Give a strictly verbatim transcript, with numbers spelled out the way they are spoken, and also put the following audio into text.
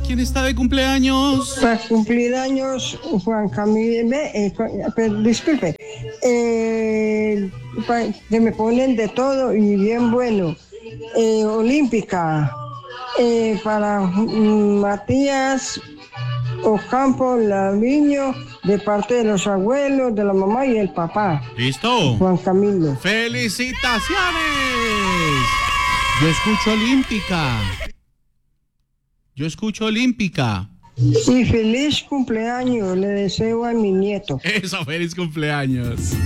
¿Quién está de cumpleaños? Para cumplir años, Juan Camilo, eh, pero, disculpe, eh, pa, que me ponen de todo y bien bueno. Eh, Olímpica, eh, para mm, Matías Ocampo Laviño, de parte de los abuelos, de la mamá y el papá. ¿Listo? Juan Camilo. ¡Felicitaciones! Yo escucho Olímpica. Yo escucho Olímpica. Y feliz cumpleaños le deseo a mi nieto. Eso, feliz cumpleaños.